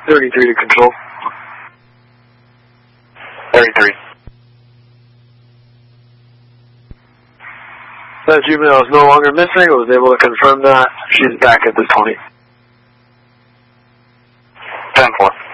33 to control. 33. That juvenile is no longer missing. I was able to confirm that. She's back at the 20. 10-4.